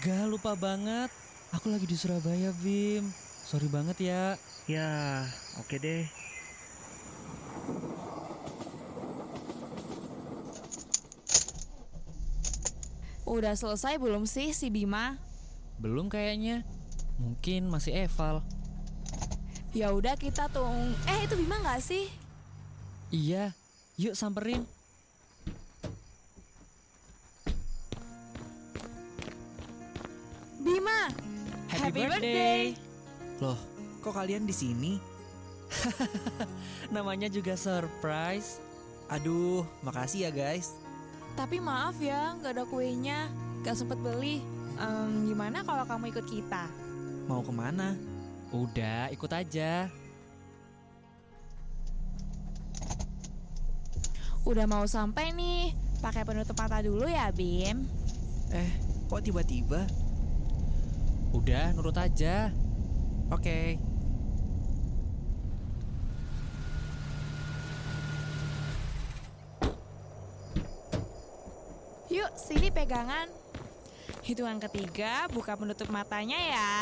Astaga, lupa banget. Aku lagi di Surabaya, Bim. Sorry banget ya. Ya, oke deh. Udah selesai belum sih si Bima? Belum kayaknya. Mungkin masih eval. Ya udah kita itu Bima nggak sih? Iya, yuk samperin. Bima, Happy birthday. Loh, kok kalian di sini? Namanya juga surprise. Aduh, makasih ya guys. Tapi maaf ya, nggak ada kuenya, nggak sempet beli. Gimana kalau kamu ikut kita? Mau kemana? Udah, ikut aja. Udah mau sampai nih, pakai penutup mata dulu ya Bim. Kok tiba-tiba? Udah, nurut aja. Oke. Yuk, sini pegangan. Hitungan ketiga, buka penutup matanya ya.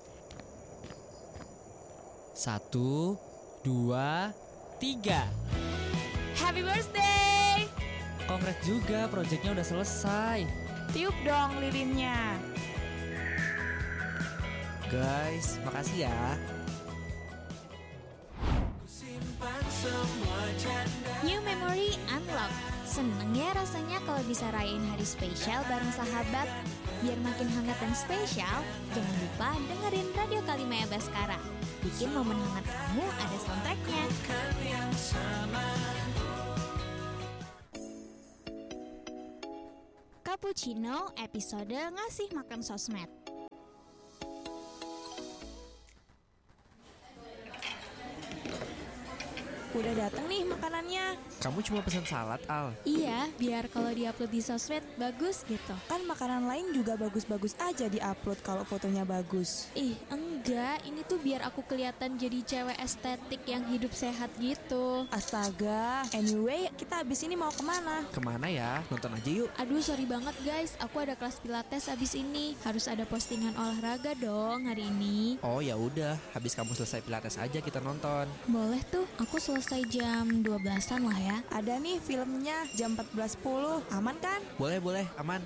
1, 2, 3. Happy birthday! Kongres juga, proyeknya udah selesai. Tiup dong lilinnya. Guys, makasih ya. New memory unlock. Seneng ya rasanya kalau bisa rayain hari spesial bareng sahabat. Biar makin hangat dan spesial, jangan lupa dengerin Radio Kalimaya Baskara. Bikin momen hangat kamu ada soundtracknya. Cappuccino episode ngasih makan sosmed. Udah dateng nih makanannya. Kamu cuma pesan salad, Al. Iya, biar kalau diupload di sosmed bagus gitu. Kan makanan lain juga bagus-bagus aja diupload kalau fotonya bagus. Ih, enggak, ini tuh biar aku kelihatan jadi cewek estetik yang hidup sehat gitu. Astaga. Anyway, kita abis ini mau kemana? Kemana ya? Nonton aja yuk. Aduh, sorry banget guys, aku ada kelas pilates abis ini. Harus ada postingan olahraga dong hari ini. Oh ya udah, habis kamu selesai pilates aja kita nonton. Boleh tuh, aku selesai jam 12-an lah ya. Ada nih filmnya jam 14.10. Aman kan? Boleh, aman.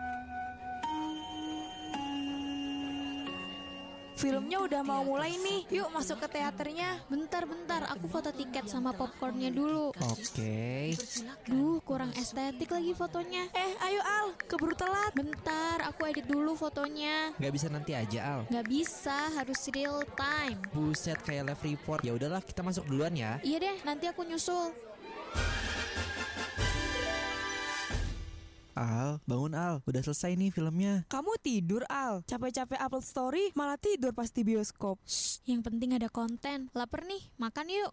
Filmnya udah mau mulai nih. Yuk masuk ke teaternya. Bentar, aku foto tiket sama popcornnya dulu. Oke. Duh, kurang estetik lagi fotonya. Ayo Al, keburu telat. Bentar, aku edit dulu fotonya. Gak bisa nanti aja, Al. Gak bisa, harus real time. Buset, kayak live report. Ya udahlah, kita masuk duluan ya. Iya deh, nanti aku nyusul. Al, bangun Al. Udah selesai nih filmnya. Kamu tidur Al. Capek-capek upload story malah tidur pas di bioskop. Yang penting ada konten. Laper nih, makan yuk.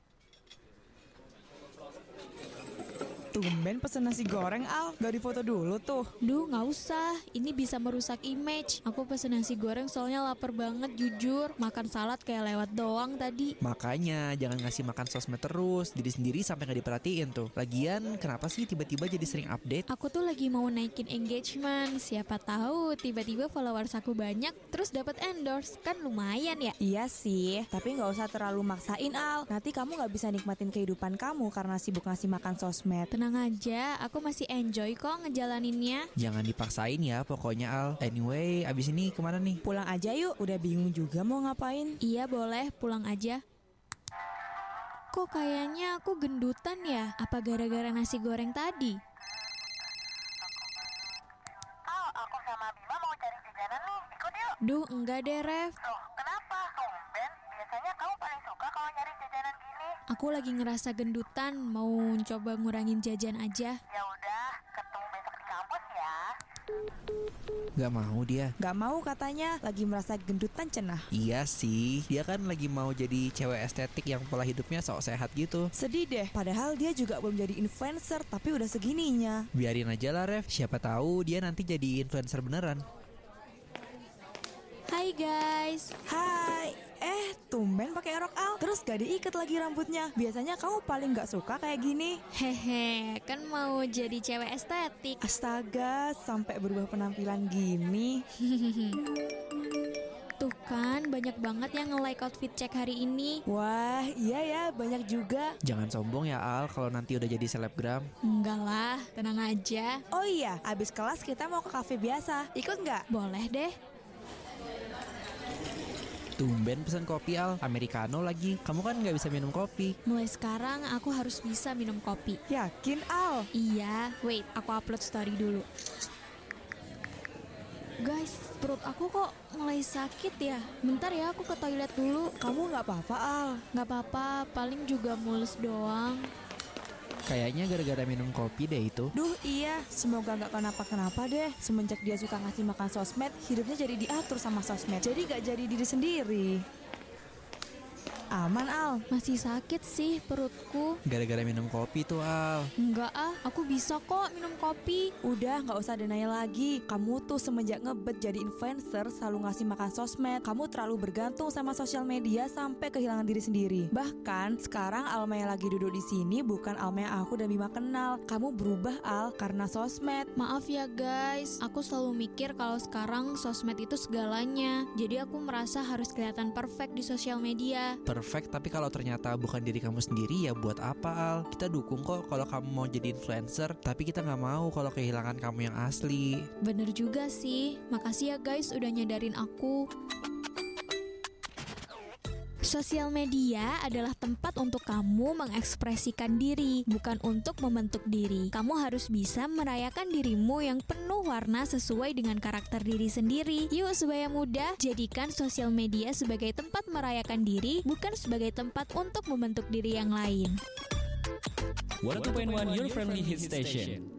Tumben pesen nasi goreng Al. Gak difoto dulu tuh. Duh, gak usah. Ini bisa merusak image. Aku pesen nasi goreng soalnya lapar banget jujur. Makan salad kayak lewat doang tadi. Makanya jangan ngasih makan sosmed terus. Diri sendiri sampai gak diperhatiin tuh. Lagian kenapa sih tiba-tiba jadi sering update? Aku tuh lagi mau naikin engagement. Siapa tahu tiba-tiba followers aku banyak terus dapat endorse. Kan lumayan ya. Iya sih, tapi gak usah terlalu maksain Al. Nanti kamu gak bisa nikmatin kehidupan kamu karena sibuk ngasih makan sosmed. Tenang aja, aku masih enjoy kok ngejalaninnya. Jangan dipaksain ya pokoknya Al. Anyway, abis ini kemana nih? Pulang aja yuk, udah bingung juga mau ngapain. Iya boleh, pulang aja. Kok kayaknya aku gendutan ya? Apa gara-gara nasi goreng tadi? Al, aku sama Bima mau cari jajanan nih, ikut yuk. Duh, enggak deh Ref. Loh, kenapa? Tumben, biasanya kamu paling suka kalau nyari jajanan gini. Aku lagi ngerasa gendutan, mau coba ngurangin jajan aja. Ya udah, ketemu besok di kampus ya. Gak mau dia. Gak mau katanya, lagi merasa gendutan cenah. Iya sih, dia kan lagi mau jadi cewek estetik yang pola hidupnya sok sehat gitu. Sedih deh, padahal dia juga belum jadi influencer, tapi udah segininya. Biarin aja lah Ref, siapa tahu dia nanti jadi influencer beneran. Hai guys. Hai, tumben pakai rok Al. Terus gak diikat lagi rambutnya. Biasanya kamu paling gak suka kayak gini. Hehe, kan mau jadi cewek estetik. Astaga, sampai berubah penampilan gini. Tuh kan, banyak banget yang nge-like outfit cek hari ini. Wah, iya ya, banyak juga. Jangan sombong ya Al, kalau nanti udah jadi selebgram. Enggak lah, tenang aja. Oh iya, abis kelas kita mau ke kafe biasa. Ikut nggak? Boleh deh. Tumben pesan kopi Al, americano lagi. Kamu kan nggak bisa minum kopi. Mulai sekarang aku harus bisa minum kopi. Yakin Al? Iya, wait, aku upload story dulu. Guys, perut aku kok mulai sakit ya. Bentar ya, aku ke toilet dulu. Kamu nggak apa-apa Al? Nggak apa-apa, paling juga mules doang. Kayaknya gara-gara minum kopi deh itu. Duh iya, semoga nggak kenapa-kenapa deh. Semenjak dia suka ngasih makan sosmed, hidupnya jadi diatur sama sosmed. Jadi nggak jadi diri sendiri. Aman Al? Masih sakit sih perutku. Gara-gara minum kopi tuh Al. Enggak ah, aku bisa kok minum kopi. Udah nggak usah denial lagi. Kamu tuh semenjak ngebet jadi influencer selalu ngasih makan sosmed. Kamu terlalu bergantung sama sosial media sampai kehilangan diri sendiri. Bahkan sekarang Alma yang lagi duduk di sini bukan Alma yang aku dan Bima kenal. Kamu berubah Al karena sosmed. Maaf ya guys, aku selalu mikir kalau sekarang sosmed itu segalanya. Jadi aku merasa harus kelihatan perfect di sosial media. Perfect, tapi kalau ternyata bukan diri kamu sendiri ya buat apa Al? Kita dukung kok kalau kamu mau jadi influencer, tapi kita nggak mau kalau kehilangan kamu yang asli. Bener juga sih, makasih ya guys udah nyadarin aku. Sosial media adalah tempat untuk kamu mengekspresikan diri, bukan untuk membentuk diri. Kamu harus bisa merayakan dirimu yang penuh warna sesuai dengan karakter diri sendiri. Yuk sebaya muda, jadikan sosial media sebagai tempat merayakan diri, bukan sebagai tempat untuk membentuk diri yang lain. 102.1 Your Family Hit Station.